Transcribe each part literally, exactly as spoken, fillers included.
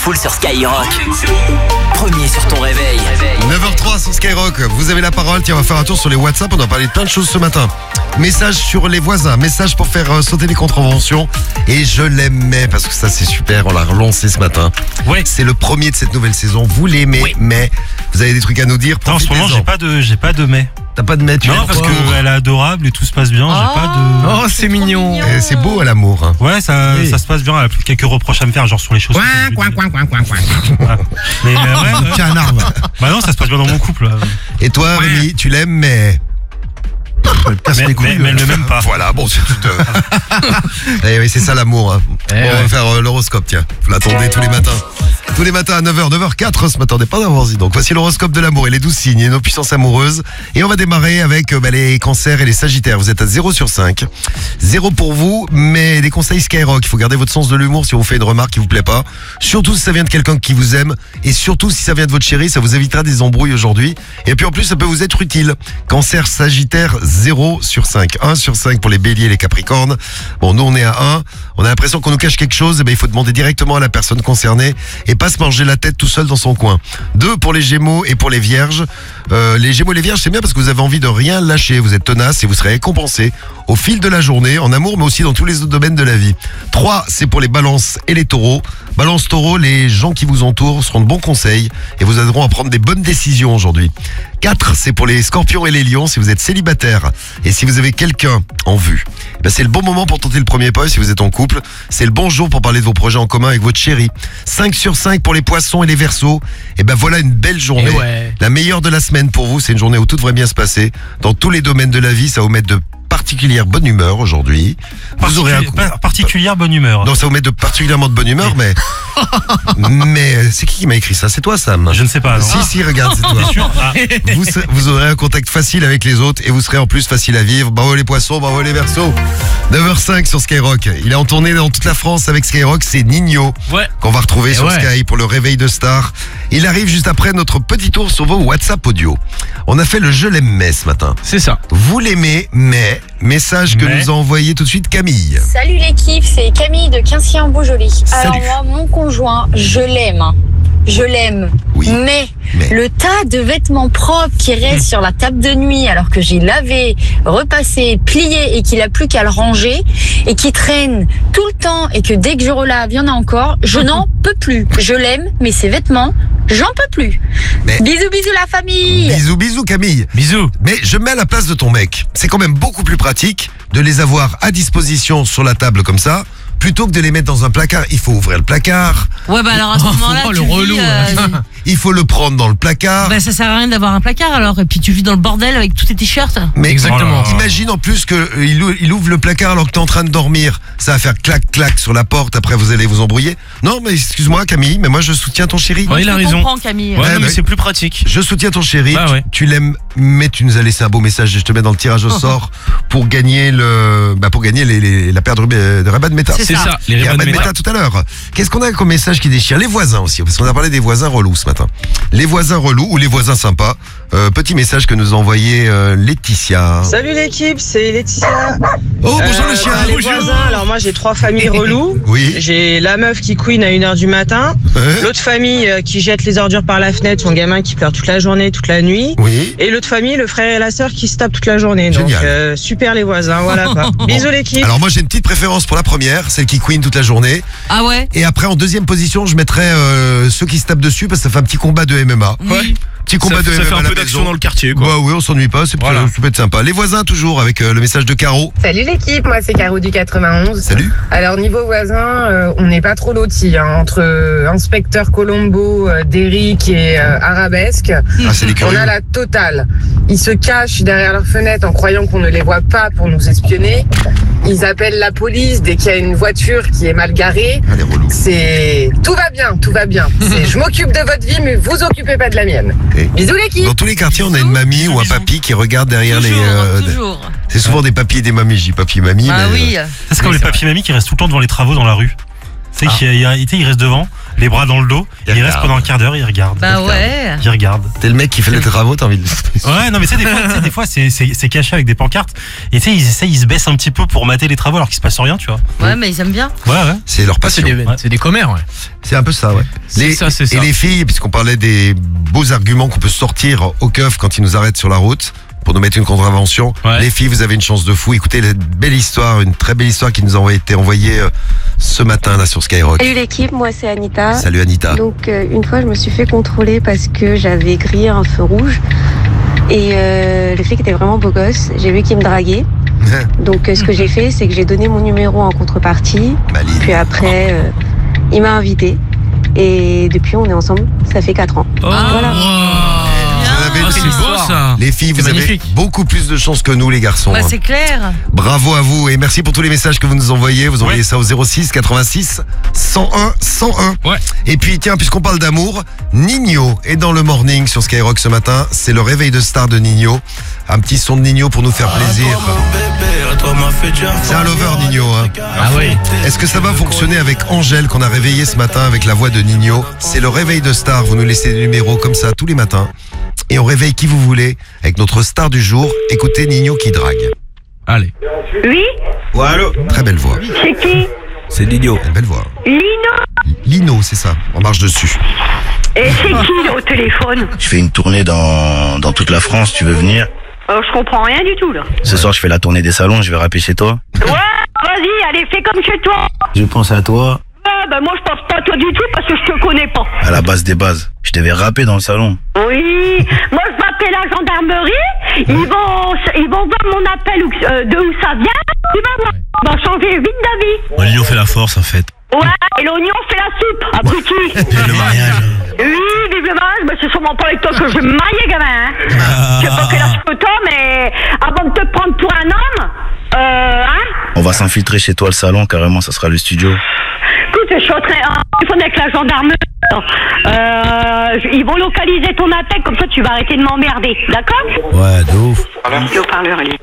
full sur Skyrock. Premier sur ton réveil. neuf heures zéro trois sur Skyrock, vous avez la parole. Tiens, on va faire un tour sur les WhatsApp, on a parlé de plein de choses ce matin. Message sur les voisins, message pour faire euh, sauter les contraventions. Et je l'aimais parce que ça c'est super, on l'a relancé ce matin. Ouais. C'est le premier de cette nouvelle saison, vous l'aimez, oui. Mais vous avez des trucs à nous dire. Non, en ce moment j'ai pas de, j'ai pas de mais. T'as pas de mais, tu Non, parce qu'elle est adorable et tout se passe bien, j'ai Oh, pas de... Oh, c'est mignon. mignon. C'est beau à l'amour. Hein. Ouais, ça, oui. ça se passe bien, elle a plus quelques reproches à me faire, genre sur les choses. Coin, coin, coin, coin, coin, Voilà. Mais euh, ouais, ouais. Tiens, un arbre. Bah non, ça se passe bien dans mon couple. Et toi, ouais. Rémi, tu l'aimes, mais... Mais, mais, mais elle ne m'aime pas. Voilà, bon, c'est tout. Eh oui, c'est ça l'amour. Hein. Eh bon, ouais. on va faire euh, l'horoscope, tiens. Vous l'attendez tous les matins. Tous les matins à neuf heures, neuf heures quatre, ce matin, pas d'avoir dit. Donc voici l'horoscope de l'amour et les douze signes et nos puissances amoureuses. Et on va démarrer avec euh, bah, les cancers et les sagittaires. Vous êtes à zéro sur cinq. zéro pour vous, mais des conseils Skyrock. Il faut garder votre sens de l'humour si on vous fait une remarque qui vous plaît pas. Surtout si ça vient de quelqu'un qui vous aime. Et surtout si ça vient de votre chérie, ça vous évitera des embrouilles aujourd'hui. Et puis en plus, ça peut vous être utile. Cancer, sagittaire, zéro sur cinq. un sur cinq pour les béliers et les capricornes. Bon, nous on est à un. On a l'impression qu'on nous cache quelque chose. Et ben, il faut demander directement à la personne concernée et pas se manger la tête tout seul dans son coin. deux pour les gémeaux et pour les vierges. Euh, les gémeaux et les vierges, c'est bien parce que vous avez envie de rien lâcher. Vous êtes tenace et vous serez récompensé au fil de la journée, en amour mais aussi dans tous les autres domaines de la vie. trois c'est pour les balances et les taureaux. Balance taureau, les gens qui vous entourent seront de bons conseils et vous aideront à prendre des bonnes décisions aujourd'hui. quatre c'est pour les scorpions et les lions. Si vous êtes célibataire et si vous avez quelqu'un en vue, ben c'est le bon moment pour tenter le premier pas. Si vous êtes en couple, c'est le bon jour pour parler de vos projets en commun avec votre chérie. cinq sur cinq pour les poissons et les verseaux. Et ben voilà une belle journée. Ouais. La meilleure de la semaine pour vous, c'est une journée où tout devrait bien se passer. Dans tous les domaines de la vie, ça va vous mettre de particulière bonne humeur aujourd'hui. Vous aurez un coup. Particuli- particulière bonne humeur. Non, ça vous met de particulièrement de bonne humeur, mais mais euh, c'est qui qui m'a écrit ça? C'est toi, Sam? Je ne sais pas. Non. Si, si, regarde, c'est toi. T'es sûr? Ah. Vous, vous aurez un contact facile avec les autres et vous serez en plus facile à vivre. Bravo les poissons, bravo les verseaux. neuf heures cinq sur Skyrock. Il est en tournée dans toute la France avec Skyrock. C'est Nino Ouais. qu'on va retrouver Et sur ouais. Sky pour le réveil de star. Il arrive juste après notre petit tour sur vos WhatsApp audio. On a fait le je l'aime mais ce matin. C'est ça. Vous l'aimez mais message que Mais. nous a envoyé tout de suite Camille. Salut l'équipe, c'est Camille de Quincy-en-Beaujolais. Alors Salut. moi, mon conjoint, je l'aime. Je l'aime. Oui. Mais, Mais. le tas de vêtements propres qui restent sur la table de nuit alors que j'ai lavé, repassé, plié et qu'il a plus qu'à le ranger et qui traîne tout le temps et que dès que je relave, il y en a encore, je n'en peux plus. Je l'aime, mais ces vêtements, j'en peux plus. Mais. Bisous, bisous la famille. Bisous, bisous Camille. Bisous. Mais je me mets à la place de ton mec. C'est quand même beaucoup plus pratique de les avoir à disposition sur la table comme ça, plutôt que de les mettre dans un placard. Il faut ouvrir le placard, Ouais, bah alors à ce moment-là, Oh, tu le vis, relou, euh, il faut le prendre dans le placard. bah ça sert à rien d'avoir un placard alors, et puis tu vis dans le bordel avec tous tes t-shirts. Mais Exactement. Oh là là. imagine en plus que euh, il ou- il ouvre le placard alors que t'es en train de dormir. Ça va faire clac clac sur la porte. Après vous allez vous embrouiller. Non mais excuse-moi Camille, mais moi je soutiens ton chéri. Ouais, il a Je raison. comprends, Camille. Ouais, Ouais, non, mais mais- c'est plus pratique. Je soutiens ton chéri. Bah Tu- ouais. Tu, l'aimes, mais tu nous as laissé un beau message. Et je te mets dans le tirage au sort pour gagner le, bah pour gagner les, les- la paire de, Rub- de Rabat de Meta. C'est C'est ça. ça. Les Et Ray-Ban Rabat de Meta. Meta tout à l'heure. Qu'est-ce qu'on a comme message qui déchire? Les voisins aussi, parce qu'on a parlé des voisins relous ce matin. Les voisins relous ou les voisins sympas. Euh, petit message que nous a envoyé euh, Laetitia. Salut l'équipe, c'est Laetitia. Oh bonjour Euh, le chien. les voisins, alors moi j'ai trois familles reloues. Oui. J'ai la meuf qui couine à une heure du matin, Euh, l'autre famille euh, qui jette les ordures par la fenêtre, son gamin qui pleure toute la journée, toute la nuit. Oui. Et l'autre famille, le frère et la sœur qui se tapent toute la journée. Donc Génial. euh, super les voisins, voilà quoi. Bisous l'équipe. Alors moi j'ai une petite préférence pour la première, celle qui queen toute la journée. Ah ouais. Et après en deuxième position je mettrais euh, ceux qui se tapent dessus parce que ça fait un petit combat de M M A. Oui. Petit combat Ça, de ça M M A fait à un la peu d'action maison. dans le quartier, quoi. Bah oui, on s'ennuie pas, c'est Voilà. ça peut être sympa. Les voisins toujours avec euh, le message de Caro. Salut l'équipe, moi c'est Caro du quatre-vingt-onze. Salut. Alors niveau voisin, euh, on n'est pas trop lotis hein, entre euh, inspecteur Colombo, euh, Derrick et euh, Arabesque. Ah c'est les On curieux. a la totale. Ils se cachent derrière leurs fenêtres en croyant qu'on ne les voit pas pour nous espionner. Ils appellent la police dès qu'il y a une voiture qui est mal garée. Ah les relous. C'est tout va bien, tout va bien. C'est je m'occupe de votre vie, mais vous occupez pas de la mienne. Et Bisous l'équipe. dans tous les quartiers, on a une mamie ou un Bisous. papy qui regarde derrière Toujours, les. euh, toujours. C'est souvent des papis et des mamies. Je dis papy, mamie. Ah mais, oui. euh, Ça, c'est comme Oui, les c'est papiers mamies qui restent tout le temps devant les travaux dans la rue. Tu sais, Ah. qu'il y a- il y a- tu sais, ils restent devant. les bras dans le dos, Il il, regarde. reste pendant un quart d'heure, il regarde. Bah ouais. Il regarde. T'es le mec qui fait les travaux, t'as envie de... Ouais, non mais tu sais, des fois, tu sais, des fois c'est, c'est, c'est caché avec des pancartes. Et tu sais, ils essayent, ils se baissent un petit peu pour mater les travaux alors qu'il se passe rien, tu vois. Ouais, mais ils aiment bien. Ouais, ouais. C'est leur Ah, c'est passion. des, c'est des commères, ouais. C'est un peu ça, ouais. C'est Les- ça, c'est ça. Et les filles, puisqu'on parlait des beaux arguments qu'on peut sortir au keuf quand ils nous arrêtent sur la route pour nous mettre une contravention. Ouais. Les filles, vous avez une chance de fou. Écoutez la belle histoire, une très belle histoire qui nous a été envoyée euh, ce matin là sur Skyrock. Salut l'équipe, moi c'est Anita. Salut Anita. Donc euh, une fois je me suis fait contrôler parce que j'avais grillé un feu rouge et euh, le flic était vraiment beau gosse, j'ai vu qu'il me draguait. Donc euh, ce que j'ai fait c'est que j'ai donné mon numéro en contrepartie, Maline. puis après euh, il m'a invité et depuis on est ensemble, ça fait quatre ans. Oh, Voilà. Vous avez Ah, une c'est histoire. beau ça. Les filles, C'est vous avez magnifique. beaucoup plus de chance que nous les garçons. Bah hein. c'est clair. Bravo à vous et merci pour tous les messages que vous nous envoyez. Vous envoyez Ouais. ça au zéro six quatre-vingt-six cent un cent un. Ouais. Et puis tiens, puisqu'on parle d'amour, Nino est dans le morning sur Skyrock ce matin. C'est le réveil de star de Nino. Un petit son de Nino pour nous faire plaisir. C'est un lover Nino. Hein. Ah oui. Est-ce que ça va fonctionner avec Angèle qu'on a réveillé ce matin avec la voix de Nino? C'est le réveil de star. Vous nous laissez des numéros comme ça tous les matins. Et on réveille qui vous voulez avec notre star du jour. Écoutez Nino qui drague. Allez. Oui, Ouais, allô. Très belle voix. c'est qui? C'est Nino. Une belle voix. Lino. Lino, c'est ça. On marche dessus. Et c'est qui au téléphone? Je fais une tournée dans, dans toute la France, tu veux venir? Euh, je comprends rien du tout là. Ce soir, je fais la tournée des salons, je vais rapper chez toi. Ouais, vas-y, allez, fais comme chez toi. Je pense à toi, Ouais, bah moi je pense pas à toi du tout parce que je te connais pas. à la base des bases. Je devais rapper dans le salon. Oui, moi je vais appeler la gendarmerie. Ils vont, ils vont voir mon appel où- euh, de où ça vient. Tu vas voir, on va changer vite d'avis. L'union fait la force, en fait. Ouais, et l'oignon fait la soupe, abruti. Le mariage. Oui, vive le mariage, mais c'est sûrement pas avec toi que je vais me marier, gamin. Hein. Je sais pas quel âge que toi, mais avant de te prendre pour un homme, euh, hein. On va s'infiltrer chez toi le salon, carrément, ça sera le studio. Écoute, je suis en train en téléphone avec la gendarmerie. Euh, je- ils vont localiser ton appel, comme ça tu vas arrêter de m'emmerder, d'accord? Ouais, de ouf. Le haut-parleur, il est...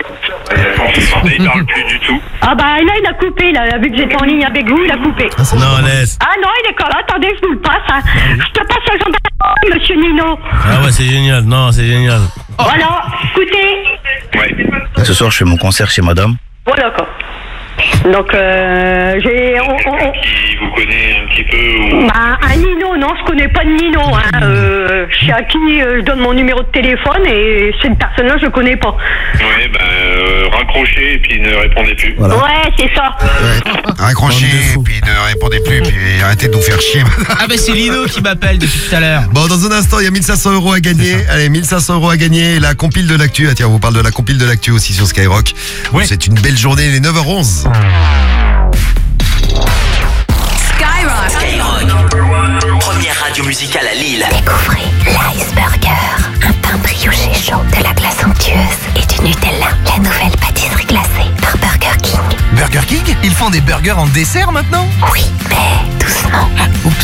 Il parle plus du tout. Ah bah là, il a coupé, là, vu que j'étais en ligne avec vous, il a coupé. Non, laisse. Ah non, il est encore là, attendez, je vous le passe. Hein. Je te passe la gendarmerie, monsieur Nino. Ah ouais, c'est génial, non, c'est génial. Voilà, écoutez. Ce soir, je fais mon concert chez madame. Voilà, quoi. Donc, euh, j'ai... on- on- on- Qui vous connaît un petit peu ou... Bah, un Nino, non, je connais pas de Nino. Hein. Euh, je sais à qui euh, je donne mon numéro de téléphone et cette personne-là, je connais pas. Ouais, bah, euh, raccrochez et puis ne répondez plus. Voilà. Ouais, c'est ça. Raccrochez, puis ne répondez plus, puis arrêtez de nous faire chier. Ah bah c'est Lino qui m'appelle depuis tout à l'heure. Bon, dans un instant, il y a mille cinq cents euros à gagner. Allez, mille cinq cents euros à gagner. La compile de l'actu. Ah tiens, on vous parle de la compile de l'actu aussi sur Skyrock. Ouais. C'est une belle journée, il est neuf heures onze. Skyrock. Skyrock. Première radio musicale à Lille. Découvrez l'Ice Burger, un pain brioché chaud, de la glace onctueuse et du Nutella. La nouvelle pâtisserie glacée par Burger King. Burger King? Ils font des burgers en dessert maintenant? Oui, mais doucement. Oups.